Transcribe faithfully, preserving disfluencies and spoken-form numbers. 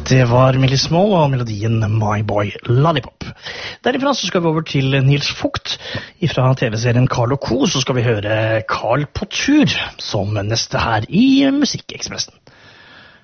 Det var Millie Small og melodien My Boy Lollipop. Derifra så skal vi over til Nils Vogt. Fra T V-serien Carl og Co. så skal vi høre Carl på tur som neste her i Musikkekspressen.